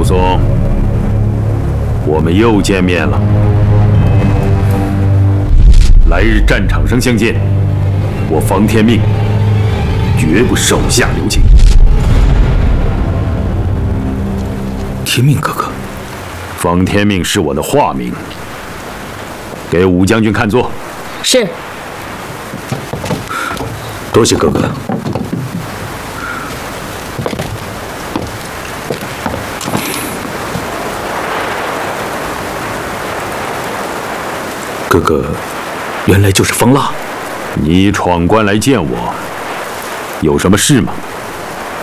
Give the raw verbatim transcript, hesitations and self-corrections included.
松，我们又见面了。来日战场上相见，我方天命绝不手下留情。 天命哥哥， 方天命是我的化名，给武将军看座。 是。 多谢哥哥。 哥哥，原来就是方腊。 你闯关来见我，有什么事吗？